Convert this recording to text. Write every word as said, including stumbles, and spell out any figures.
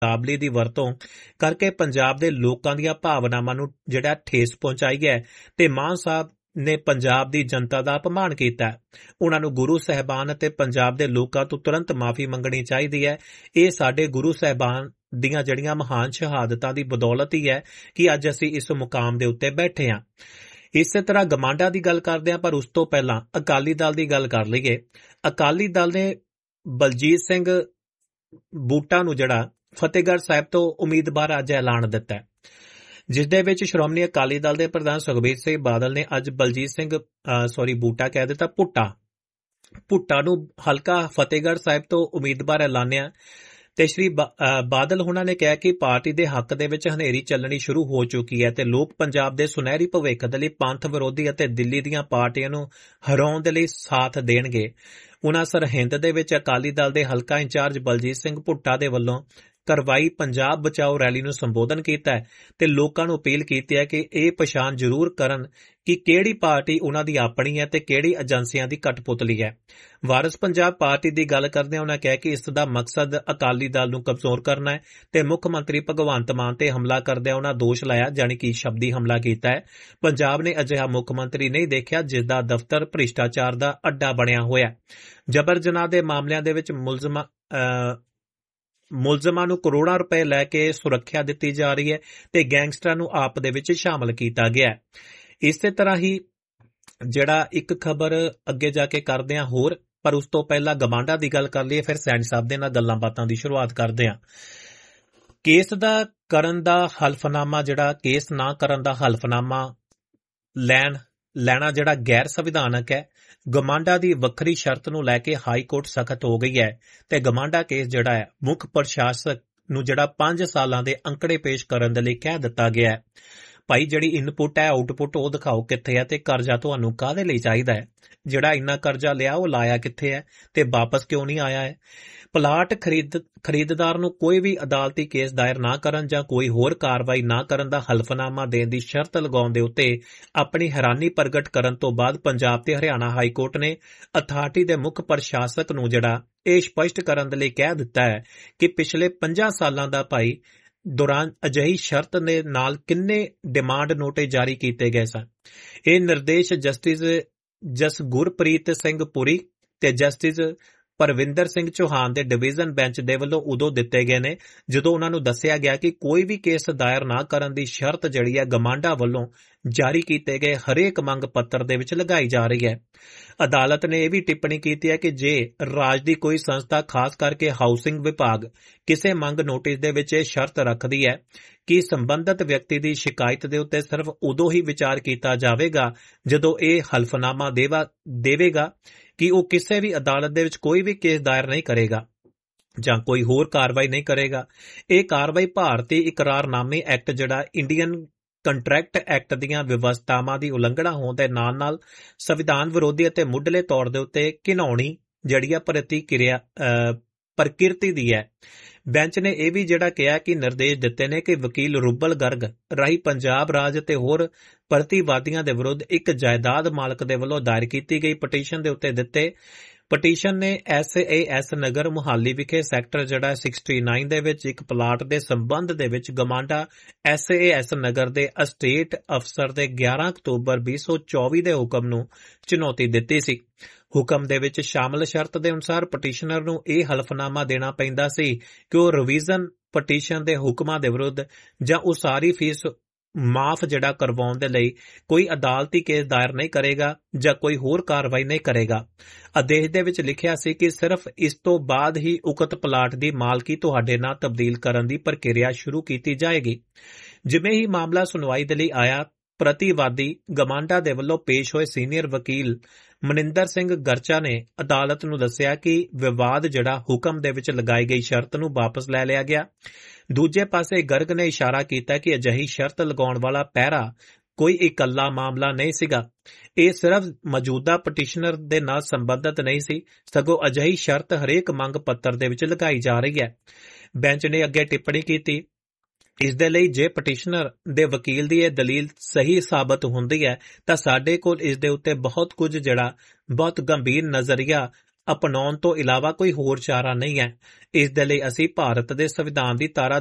ਸ਼ਬਦਾਵਲੀ ਦੀ ਵਰਤੋਂ ਕਰਕੇ ਪੰਜਾਬ ਦੇ ਲੋਕਾਂ ਦੀਆਂ ਭਾਵਨਾਵਾਂ ਨੂੰ ਜਿਹੜਾ ਠੇਸ ਪਹੁੰਚਾਈ ਹੈ ਤੇ ਮਾਨ ਸਾਹਿਬ ਨੇ ਪੰਜਾਬ ਦੀ ਜਨਤਾ ਦਾ ਅਪਮਾਨ ਕੀਤਾ। ਉਹਨਾਂ ਨੂੰ ਗੁਰੂ ਸਾਹਿਬਾਨ ਅਤੇ ਪੰਜਾਬ ਦੇ ਲੋਕਾਂ ਤੋਂ ਤੁਰੰਤ ਮਾਫੀ ਮੰਗਣੀ ਚਾਹੀਦੀ ਹੈ। ਇਹ ਸਾਡੇ ਗੁਰੂ ਸਾਹਿਬਾਨ ਦੀਆਂ ਜਿਹੜੀਆਂ ਮਹਾਨ ਸ਼ਹਾਦਤਾਂ ਦੀ ਬਦੌਲਤ ਹੀ ਹੈ ਕਿ ਅੱਜ ਅਸੀਂ ਇਸ ਮੁਕਾਮ ਦੇ ਉੱਤੇ ਬੈਠੇ ਹਾਂ। ਇਸੇ ਤਰ੍ਹਾਂ ਗਮਾਂਡਾ ਦੀ ਗੱਲ ਕਰਦੇ ਹਾਂ, ਪਰ ਉਸ ਤੋਂ ਪਹਿਲਾਂ ਅਕਾਲੀ ਦਲ ਦੀ ਗੱਲ ਕਰ ਲਈਏ। ਅਕਾਲੀ ਦਲ ਨੇ ਬਲਜੀਤ ਸਿੰਘ ਬੂਟਾ ਨੂੰ ਜਿਹੜਾ ਫਤਿਹਗੜ੍ਹ ਸਾਹਿਬ ਤੋਂ ਉਮੀਦਵਾਰ ਅੱਜ ਐਲਾਨ ਦਿੱਤਾ ਹੈ, ਜਿਸ ਦੇ ਵਿੱਚ ਸ਼੍ਰੋਮਣੀ ਅਕਾਲੀ ਦਲ ਦੇ ਪ੍ਰਧਾਨ ਸੁਖਬੀਰ ਸਿੰਘ ਬਾਦਲ ਨੇ ਅੱਜ ਬਲਜੀਤ ਸਿੰਘ ਸੌਰੀ ਬੂਟਾ ਕਹਿ ਦਿੱਤਾ ਭੁੱਟਾ ਭੁੱਟਾ ਨੂੰ ਹਲਕਾ ਫਤਿਹਗੜ੍ਹ ਸਾਹਿਬ ਤੋਂ ਉਮੀਦਵਾਰ ਐਲਾਨਿਆ। ਤੇ ਸ਼੍ਰੀ ਬਾਦਲ ਹੋਣਾ ਨੇ ਕਿਹਾ ਕਿ ਪਾਰਟੀ ਦੇ ਹੱਕ ਦੇ ਵਿੱਚ ਹਨੇਰੀ ਚੱਲਣੀ ਸ਼ੁਰੂ ਹੋ ਚੁੱਕੀ ਹੈ ਤੇ ਲੋਕ ਪੰਜਾਬ ਦੇ ਸੁਨਹਿਰੀ ਭਵਿੱਖ ਦੇ ਲਈ ਪੰਥ ਵਿਰੋਧੀ ਅਤੇ ਦਿੱਲੀ ਦੀਆਂ ਪਾਰਟੀਆਂ ਨੂੰ ਹਰਾਉਣ ਦੇ ਲਈ ਸਾਥ ਦੇਣਗੇ। ਉਨ੍ਹਾਂ ਸਰਹਿੰਦ ਦੇ ਵਿੱਚ ਅਕਾਲੀ ਦਲ ਦੇ ਹਲਕਾ ਇੰਚਾਰਜ ਬਲਜੀਤ ਸਿੰਘ ਭੁੱਟਾ ਦੇ ਵੱਲੋਂ ਕਰਵਾਈ ਪੰਜਾਬ ਬਚਾਓ ਰੈਲੀ ਨੂੰ ਸੰਬੋਧਨ ਕੀਤਾ ਹੈ ਤੇ ਲੋਕਾਂ ਨੂੰ ਅਪੀਲ ਕੀਤੀ ਹੈ ਕਿ ਇਹ ਪਛਾਣ ਜ਼ਰੂਰ ਕਰਨ ਕਿ ਕਿਹੜੀ ਪਾਰਟੀ ਉਹਨਾਂ ਦੀ ਆਪਣੀ ਹੈ ਤੇ ਕਿਹੜੀ ਏਜੰਸੀਆਂ ਦੀ ਕਠਪੁਤਲੀ ਹੈ। ਵਾਰਿਸ ਪੰਜਾਬ ਪਾਰਟੀ ਦੀ ਗੱਲ ਕਰਦਿਆਂ ਉਹਨਾਂ ਕਿਹਾ ਕਿ ਇਸ ਦਾ ਮਕਸਦ ਅਕਾਲੀ ਦਲ ਨੂੰ ਕਮਜ਼ੋਰ ਕਰਨਾ ਹੈ ਤੇ ਮੁੱਖ ਮੰਤਰੀ ਭਗਵੰਤ ਮਾਨ ਤੇ ਹਮਲਾ ਕਰਦਿਆਂ ਉਹਨਾਂ ਦੋਸ਼ ਲਾਇਆ, ਜਾਣੀ ਕਿ ਸ਼ਬਦੀ ਹਮਲਾ ਕੀਤਾ ਹੈ। ਪੰਜਾਬ ਨੇ ਅਜਿਹਾ ਮੁੱਖ ਮੰਤਰੀ ਨਹੀਂ ਦੇਖਿਆ ਜਿਸ ਦਾ ਦਫ਼ਤਰ ਭ੍ਰਿਸ਼ਟਾਚਾਰ ਦਾ ਅੱਡਾ ਬਣਿਆ ਹੋਇਆ। ਜਬਰ ਜਨਾਹ ਦੇ ਮਾਮਲਿਆਂ ਦੇ ਵਿੱਚ ਮੁਲਜ਼ਮਾਂ ਮੁਲਜ਼ਮਾਂ ਨੂੰ ਕਰੋੜਾਂ ਰੁਪਏ ਲੈ ਕੇ ਸੁਰੱਖਿਆ ਦਿੱਤੀ ਜਾ ਰਹੀ ਹੈ ਤੇ ਗੈਂਗਸਟਰਾਂ ਨੂੰ ਆਪ ਦੇ ਵਿੱਚ ਸ਼ਾਮਲ ਕੀਤਾ ਗਿਆ। ਇਸੇ ਤਰ੍ਹਾਂ ਹੀ ਜਿਹੜਾ ਇੱਕ ਖਬਰ ਅੱਗੇ ਜਾ ਕੇ ਕਰਦੇ ਹਾਂ ਹੋਰ, ਪਰ ਉਸ ਤੋਂ ਪਹਿਲਾਂ ਗਮਾਂਡਾ ਦੀ ਗੱਲ ਕਰ ਲਈਏ, ਫਿਰ ਸੈਣੀ ਸਾਹਿਬ ਦੇ ਨਾਲ ਗੱਲਾਂ ਬਾਤਾਂ ਦੀ ਸ਼ੁਰੂਆਤ ਕਰਦੇ ਹਾਂ। ਕੇਸ ਦਾ ਕਰਨ ਦਾ ਹਲਫਨਾਮਾ ਜਿਹੜਾ ਕੇਸ ਨਾ ਕਰਨ ਦਾ ਹਲਫਨਾਮਾ ਲੈਣ ਲੈਣਾ ਜਿਹੜਾ ਗੈਰ ਸੰਵਿਧਾਨਕ ਹੈ। ਗਮਾਂਡਾ ਦੀ ਵੱਖਰੀ ਸ਼ਰਤ ਨੂੰ ਲੈ ਕੇ ਹਾਈ ਕੋਰਟ ਸਖਤ ਹੋ ਗਈ ਹੈ ਤੇ ਗਮਾਂਡਾ ਕੇਸ ਜਿਹੜਾ ਹੈ ਮੁੱਖ ਪ੍ਰਸ਼ਾਸਕ ਨੂੰ ਜਿਹੜਾ ਪੰਜ ਸਾਲਾਂ ਦੇ ਅੰਕੜੇ ਪੇਸ਼ ਕਰਨ ਦੇ ਲਈ ਕਹਿ ਦਿੱਤਾ ਗਿਆ ਹੈ। ਭਾਈ ਜਿਹੜੀ ਇਨਪੁਟ ਹੈ ਆਊਟਪੁੱਟ ਉਹ ਦਿਖਾਓ ਕਿੱਥੇ ਹੈ ਤੇ ਕਰਜ਼ਾ ਤੁਹਾਨੂੰ ਕਾਹਦੇ ਲਈ ਚਾਹੀਦਾ ਹੈ, ਜਿਹੜਾ ਇੰਨਾ ਕਰਜ਼ਾ ਲਿਆ ਉਹ ਲਾਇਆ ਕਿੱਥੇ ਹੈ ਤੇ ਵਾਪਸ ਕਿਉਂ ਨਹੀਂ ਆਇਆ ਹੈ। ਪਲਾਟ ਖਰੀਦ ਖਰੀਦਦਾਰ ਨੂੰ ਕੋਈ ਵੀ ਅਦਾਲਤੀ ਕੇਸ ਦਾਇਰ ਨਾ ਕਰਨ ਜਾਂ ਕੋਈ ਹੋਰ ਕਾਰਵਾਈ ਨਾ ਕਰਨ ਦਾ ਹਲਫਨਾਮਾ ਦੇਣ ਦੀ ਸ਼ਰਤ ਲਗਾਉਣ ਦੇ ਉੱਤੇ ਆਪਣੀ ਹੈਰਾਨੀ ਪ੍ਰਗਟ ਕਰਨ ਤੋਂ ਬਾਅਦ ਪੰਜਾਬ ਤੇ ਹਰਿਆਣਾ ਹਾਈ ਕੋਰਟ ਨੇ ਅਥਾਰਟੀ ਦੇ ਮੁੱਖ ਪ੍ਰਸ਼ਾਸਕ ਨੂੰ ਜਿਹੜਾ ਇਹ ਸਪਸ਼ਟ ਕਰਨ ਦੇ ਲਈ ਕਹਿ ਦਿੱਤਾ ਹੈ ਕਿ ਪਿਛਲੇ ਪੰਜਾਂ ਸਾਲਾਂ ਦਾ ਭਾਈ ਦੌਰਾਨ ਅਜਿਹੀ ਸ਼ਰਤ ਦੇ ਨਾਲ ਕਿੰਨੇ ਡਿਮਾਂਡ ਨੋਟਿਸ ਜਾਰੀ ਕੀਤੇ ਗਏ ਸਨ। ਇਹ ਨਿਰਦੇਸ਼ ਜਸਟਿਸ ਜਸ ਗੁਰਪ੍ਰੀਤ ਸਿੰਘ ਪੁਰੀ ਤੇ ਜਸਟਿਸ ਪਰਵਿੰਦਰ ਸਿੰਘ ਚੌਹਾਨ ਦੇ ਡਿਵੀਜ਼ਨ ਬੈਂਚ ਦੇ ਵੱਲੋਂ ਉਦੋਂ ਦਿੱਤੇ ਗਏ ਨੇ ਜਦੋਂ ਉਹਨਾਂ ਨੂੰ ਦੱਸਿਆ ਗਿਆ ਕਿ ਕੋਈ ਵੀ ਕੇਸ ਦਾਇਰ ਨਾ ਕਰਨ ਦੀ ਸ਼ਰਤ ਜਿਹੜੀ ਹੈ ਗਮਾਂਡਾ ਵੱਲੋਂ ਜਾਰੀ ਕੀਤੇ ਗਏ ਹਰੇਕ ਮੰਗ ਪੱਤਰ ਦੇ ਵਿੱਚ ਲਗਾਈ ਜਾ ਰਹੀ ਹੈ। ਅਦਾਲਤ ਨੇ ਇਹ ਵੀ ਟਿੱਪਣੀ ਕੀਤੀ ਹੈ ਕਿ ਜੇ ਰਾਜ ਦੀ ਕੋਈ ਸੰਸਥਾ ਖਾਸ ਕਰਕੇ ਹਾਊਸਿੰਗ ਵਿਭਾਗ ਕਿਸੇ ਮੰਗ ਨੋਟਿਸ ਦੇ ਵਿੱਚ ਇਹ ਸ਼ਰਤ ਰੱਖਦੀ ਹੈ ਕਿ ਸੰਬੰਧਿਤ ਵਿਅਕਤੀ ਦੀ ਸ਼ਿਕਾਇਤ ਦੇ ਉੱਤੇ ਸਿਰਫ ਉਦੋਂ ਹੀ ਵਿਚਾਰ ਕੀਤਾ ਜਾਵੇਗਾ ਜਦੋਂ ਇਹ ਹਲਫਨਾਮਾ ਦੇਵਾ ਦੇਵੇਗਾ ਕਿ ਉਹ ਕਿਸੇ ਵੀ ਅਦਾਲਤ ਦੇ ਵਿੱਚ ਕੋਈ ਵੀ ਕੇਸ ਦਾਇਰ ਨਹੀਂ ਕਰੇਗਾ ਜਾਂ ਕੋਈ ਹੋਰ ਕਾਰਵਾਈ ਨਹੀਂ ਕਰੇਗਾ। ਇਹ ਕਾਰਵਾਈ ਭਾਰਤੀ ਇਕਰਾਰਨਾਮੇ ਐਕਟ ਜਿਹੜਾ ਇੰਡੀਅਨ ਕੰਟਰੈਕਟ ਐਕਟ ਦੀਆਂ ਵਿਵਸਥਾਵਾਂ ਦੀ ਉਲੰਘਣਾ ਹੋਣ ਦੇ ਨਾਲ ਨਾਲ ਸੰਵਿਧਾਨ ਵਿਰੋਧੀ ਅਤੇ ਮੁੱਢਲੇ ਤੌਰ ਦੇ ਉੱਤੇ ਘਿਨਾਉਣੀ ਜਿਹੜੀ ਆ ਪ੍ਰਤੀਕਿਰਿਆ ਪ੍ਰਕਿਰਤੀ ਦੀ ਹੈ। ਬੈਂਚ ਨੇ ਇਹ ਵੀ ਜਿਹੜਾ ਕਿਹਾ ਕਿ ਨਿਰਦੇਸ਼ ਦਿੱਤੇ ਨੇ ਕਿ ਵਕੀਲ ਰੁਬਲ ਗਰਗ ਰਾਹੀਂ ਪੰਜਾਬ ਰਾਜ ਅਤੇ ਹੋਰ ਪ੍ਰਤੀਵਾਦੀਆਂ ਦੇ ਵਿਰੁੱਧ ਇੱਕ ਜਾਇਦਾਦ ਮਾਲਕ ਦੇ ਵੱਲੋਂ ਦਾਇਰ ਕੀਤੀ ਗਈ ਪਟੀਸ਼ਨ ਦੇ ਉੱਤੇ ਦਿੱਤੇ ਪਟੀਸ਼ਨ ਨੇ S A S Nagar Mohali ਵਿਖੇ ਸੈਕਟਰ ਜਿਹੜਾ ਉਨਤਾਲੀ ਦੇ ਵਿੱਚ ਇੱਕ ਪਲਾਟ ਦੇ ਸੰਬੰਧ ਦੇ ਵਿੱਚ ਗਮਾਂਡਾ ਐਸ ਏ ਐਸ ਨਗਰ ਦੇ ਅਸਟੇਟ ਅਫਸਰ ਦੇ ਗਿਆਰਾਂ ਅਕਤੂਬਰ ਵੀਹ ਸੌ ਚੌਵੀ ਦੇ ਹੁਕਮ ਨੂੰ ਚੁਣੌਤੀ ਦਿੱਤੀ ਸੀ। ਹੁਕਮ ਦੇ ਵਿੱਚ ਸ਼ਾਮਲ ਸ਼ਰਤ ਦੇ ਅਨੁਸਾਰ ਪਟੀਸ਼ਨਰ ਨੂੰ ਇਹ ਹਲਫਨਾਮਾ ਦੇਣਾ ਪੈਂਦਾ ਸੀ ਕਿ ਉਹ ਰਿਵੀਜ਼ਨ ਪਟੀਸ਼ਨ ਦੇ ਹੁਕਮਾਂ ਦੇ ਵਿਰੁੱਧ ਜਾਂ ਉਸਾਰੀ ਫੀਸ ਮਾਫ ਜਿਹੜਾ ਕਰਵਾਉਣ ਦੇ ਲਈ ਕੋਈ ਅਦਾਲਤੀ ਕੇਸ ਦਾਇਰ ਨਹੀਂ ਕਰੇਗਾ ਜਾਂ ਕੋਈ ਹੋਰ ਕਾਰਵਾਈ ਨਹੀਂ ਕਰੇਗਾ। ਆਦੇਸ਼ ਦੇ ਵਿੱਚ ਲਿਖਿਆ ਸੀ ਕਿ ਸਿਰਫ ਇਸ ਤੋਂ ਬਾਅਦ ਹੀ ਉਕਤ ਪਲਾਟ ਦੀ ਮਾਲਕੀ ਤੁਹਾਡੇ ਨਾਲ ਤਬਦੀਲ ਕਰਨ ਦੀ ਪ੍ਰਕਿਰਿਆ ਸ਼ੁਰੂ ਕੀਤੀ ਜਾਏਗੀ। ਜਿਵੇਂ ਹੀ ਮਾਮਲਾ ਸੁਣਵਾਈ ਦੇ ਲਈ ਆਇਆ, ਪ੍ਰਤੀਵਾਦੀ ਗਮਾਂਡਾ ਦੇ ਵੱਲੋਂ ਪੇਸ਼ ਹੋਏ ਸੀਨੀਅਰ ਵਕੀਲ ਮਨਿੰਦਰ ਸਿੰਘ ਗਰਚਾ ਨੇ ਅਦਾਲਤ ਨੂੰ ਦੱਸਿਆ ਕਿ ਵਿਵਾਦ ਜਿਹੜਾ ਹੁਕਮ ਦੇ ਵਿੱਚ ਲਗਾਈ ਗਈ ਸ਼ਰਤ ਨੂੰ ਵਾਪਸ ਲੈ ਲਿਆ ਗਿਆ। ਦੂਜੇ ਪਾਸੇ ਗਰਗ ਨੇ ਇਸ਼ਾਰਾ ਕੀਤਾ ਕਿ ਅਜਿਹੀ ਸ਼ਰਤ ਲਗਾਉਣ ਵਾਲਾ ਪਹਿਰਾ ਕੋਈ ਇਕੱਲਾ ਮਾਮਲਾ ਨਹੀਂ ਸੀਗਾ। ਇਹ ਸਿਰਫ ਮੌਜੂਦਾ ਪਟੀਸ਼ਨਰ ਦੇ ਨਾਲ ਸੰਬੰਧਿਤ ਨਹੀਂ ਸੀ, ਸਗੋਂ ਅਜਿਹੀ ਸ਼ਰਤ ਹਰੇਕ ਮੰਗ ਪੱਤਰ ਦੇ ਵਿੱਚ ਲਗਾਈ ਜਾ ਰਹੀ ਹੈ। ਬੈਂਚ ਨੇ ਅੱਗੇ ਟਿੱਪਣੀ ਕੀਤੀ, ਇਸ ਦੇ ਲਈ ਜੇ ਪਟੀਸ਼ਨਰ ਦੇ ਵਕੀਲ ਦੀ ਇਹ ਦਲੀਲ ਸਹੀ ਸਾਬਤ ਹੁੰਦੀ ਹੈ ਤਾਂ ਸਾਡੇ ਕੋਲ ਇਸ ਦੇ ਉੱਤੇ ਬਹੁਤ ਕੁਝ ਜਿਹੜਾ ਬਹੁਤ ਗੰਭੀਰ ਨਜ਼ਰੀਆ ਅਪਣਾਉਣ ਤੋਂ ਇਲਾਵਾ ਕੋਈ ਹੋਰ ਚਾਰਾ ਨਹੀਂ ਹੈ। ਇਸ ਦੇ ਲਈ ਅਸੀਂ ਭਾਰਤ ਦੇ ਸੰਵਿਧਾਨ ਦੀ ਧਾਰਾ